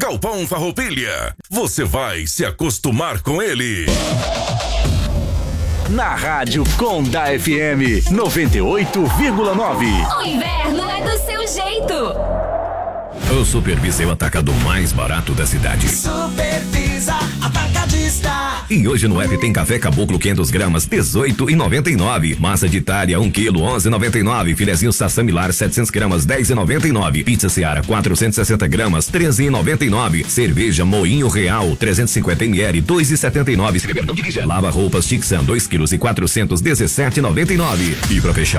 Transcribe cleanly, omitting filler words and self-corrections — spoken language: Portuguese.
Galpão Farroupilha. Você vai se acostumar com ele. Na Rádio Conda FM 98,9. O inverno é do seu jeito. O Supervisa é o atacado mais barato da cidade. Supervisa Atacadista. E hoje no app tem café caboclo 500 gramas, 18,99. Massa de Itália 1 quilo, 11,99. Filezinho Sassamilar 700 gramas, 10,99. Pizza Seara 460 gramas, 13,99. Cerveja Moinho Real 350 ml, 2,79. Lava roupas Tixan 2 quilos e 400, 17,99. E pra fechar